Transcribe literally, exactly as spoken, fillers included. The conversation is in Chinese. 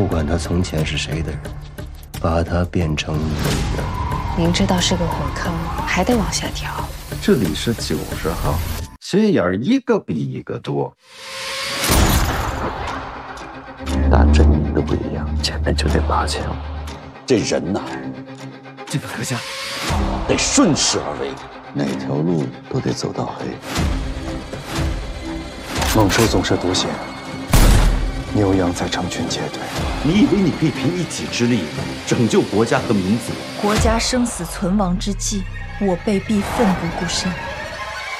不管他从前是谁的人，把他变成你的。 明知道是个火坑，还得往下跳。 这里是九十号，心眼一个比一个多。打阵营的不一样，前面就得拔枪。 这人呐， 这个阁下得顺势而为， 哪条路都得走到黑。猛兽总是独行，牛羊在成群结队。 你以为你可以凭一己之力拯救国家和民族？ 国家生死存亡之际，我辈必奋不顾身。